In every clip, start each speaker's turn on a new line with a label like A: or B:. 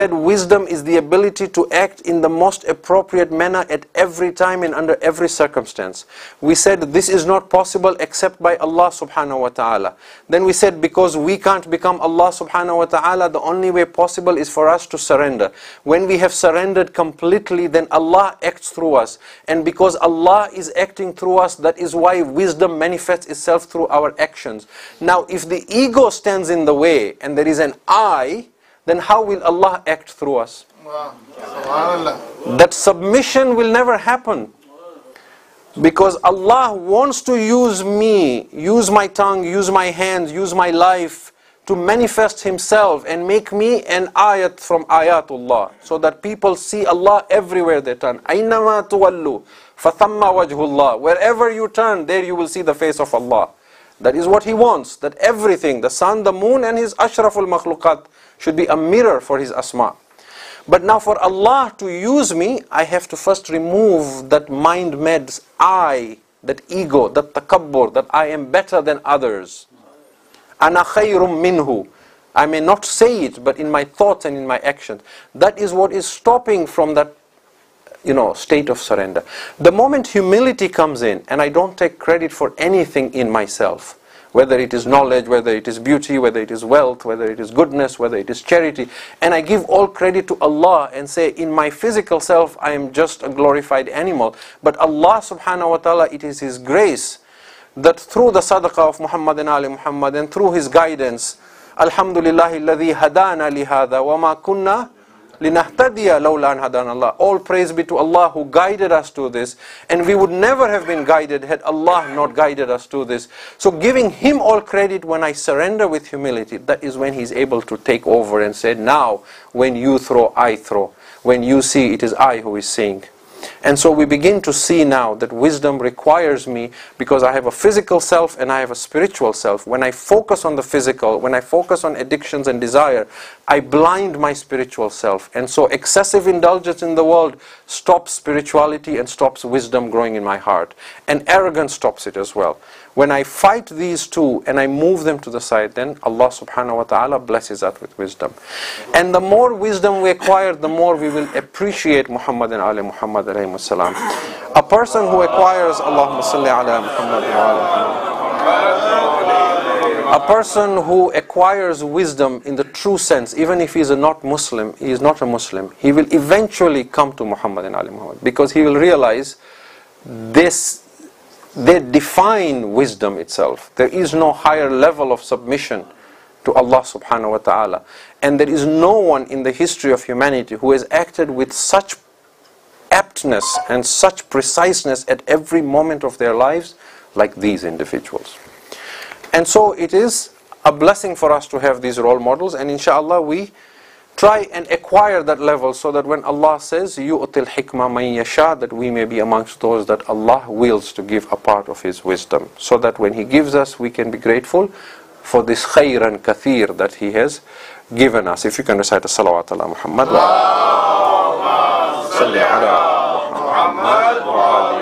A: wisdom is the ability to act in the most appropriate manner at every time and under every circumstance. We said this is not possible except by Allah subhanahu wa ta'ala. Then we said because we can't become Allah subhanahu wa ta'ala, the only way possible is for us to surrender. When we have surrendered completely, then Allah acts through us. And because Allah is acting through us, that is why wisdom manifests itself through our actions. Now if the ego stands in the way and there is an I, then how will Allah act through us? That submission will never happen. Because Allah wants to use me, use my tongue, use my hands, use my life to manifest Himself and make me an ayat from ayatullah, so that people see Allah everywhere they turn. أَيْنَمَا تُوَلُّوا فَثَمَّ وَجْهُ اللَّهِ. Wherever you turn, there you will see the face of Allah. That is what He wants, that everything, the sun, the moon and His ashraful makhluqat should be a mirror for His asma. But now for Allah to use me, I have to first remove that mind-made I, that ego, that takabbur, that I am better than others. Ana khayrum minhu. I may not say it, but in my thoughts and in my actions. That is what is stopping from that, state of surrender. The moment humility comes in, and I don't take credit for anything in myself, whether it is knowledge, whether it is beauty, whether it is wealth, whether it is goodness, whether it is charity, and I give all credit to Allah and say, in my physical self, I am just a glorified animal. But Allah subhanahu wa ta'ala, it is His grace that through the sadaqah of Muhammad and Ali Muhammad and through His guidance, Alhamdulillahi alladhi hadana lihada wa ma kunna linahtadiya lawla an hadana Allah. All praise be to Allah who guided us to this, and we would never have been guided had Allah not guided us to this. So giving Him all credit when I surrender with humility, that is when He's able to take over and say, now when you throw, I throw. When you see, it is I who is seeing. And so we begin to see now that wisdom requires me, because I have a physical self and I have a spiritual self. When I focus on the physical, when I focus on addictions and desire, I blind my spiritual self. And so excessive indulgence in the world stops spirituality and stops wisdom growing in my heart. And arrogance stops it as well. When I fight these two and I move them to the side, then Allah subhanahu wa ta'ala blesses us with wisdom. And the more wisdom we acquire, the more we will appreciate Muhammad and Ali Muhammad alayhi salam. A person who acquires, Allahumma salli ala Muhammad wa ala Muhammad. A person who acquires wisdom in the true sense, even if he is not Muslim, he is not a Muslim, he will eventually come to Muhammad and Ali Muhammad, because he will realize they define wisdom itself. There is no higher level of submission to Allah subhanahu wa ta'ala. And there is no one in the history of humanity who has acted with such aptness and such preciseness at every moment of their lives like these individuals. And so it is a blessing for us to have these role models, and inshallah we try and acquire that level, so that when Allah says, yu'til hikmah man yasha, that we may be amongst those that Allah wills to give a part of His wisdom, so that when He gives us, we can be grateful for this khayran kathir that He has given us. If you can recite a salawat ala Muhammad wa salli ala Muhammad wa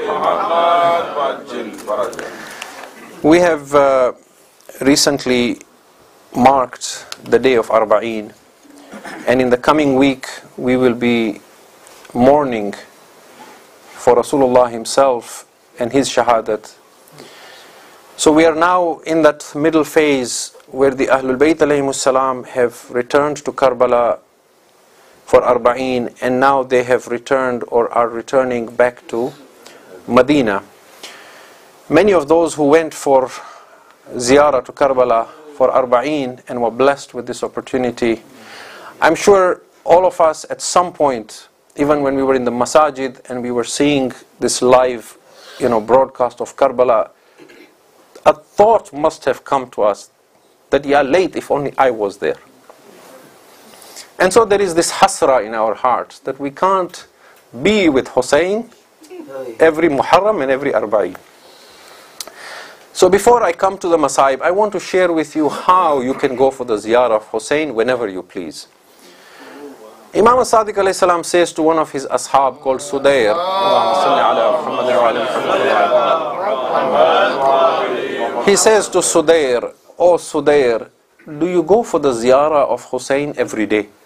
A: ali Muhammad. We have recently marked the day of Arba'een. And in the coming week, we will be mourning for Rasulullah himself and his shahadat. So we are now in that middle phase where the Ahlul Bayt alayhimus salam have returned to Karbala for Arba'een, and now they have returned or are returning back to Medina. Many of those who went for ziyarah to Karbala for Arba'een and were blessed with this opportunity, I'm sure all of us at some point, even when we were in the masajid and we were seeing this live, broadcast of Karbala, a thought must have come to us that, yeah, late, if only I was there. And so there is this hasra in our hearts that we can't be with Hussein every Muharram and every Arba'een. So before I come to the Masaib, I want to share with you how you can go for the ziyarah of Hussein whenever you please. Imam Sadiq alayhi salam says to one of his ashab called Sudair, he says to Sudair, "Oh Sudair, do you go for the ziyarah of Hussein every day?"